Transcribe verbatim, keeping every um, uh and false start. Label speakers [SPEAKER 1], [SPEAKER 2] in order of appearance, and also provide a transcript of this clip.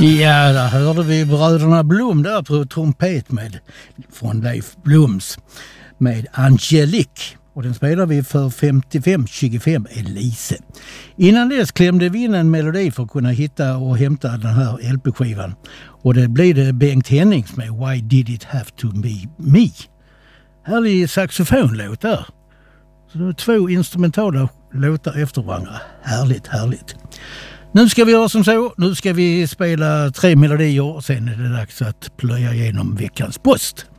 [SPEAKER 1] Ja, där hörde vi bröderna Blom där på trumpet med, från Leif Bloms med Angelique. Och den spelar vi för femtiofem tjugofem Elise. Innan dess klämde vi in en melodi för att kunna hitta och hämta den här L P-skivan. Och det blev det Bengt Hennings med Why Did It Have To Be Me. Härlig saxofonlåt där. Så det är två instrumentala låtar efter varandra. Härligt, härligt. Nu ska vi göra som så. Nu ska vi spela tre melodier och sen är det dags att plöja igenom veckans post.